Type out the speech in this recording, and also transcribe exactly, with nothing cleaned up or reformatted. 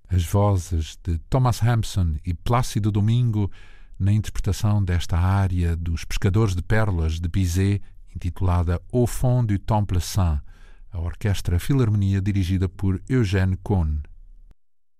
As vozes de Thomas Hampson e Plácido Domingo na interpretação desta área dos Pescadores de Pérolas de Bizet, intitulada Au fond du Temple Saint, a Orquestra Filarmonia dirigida por Eugène Kohn.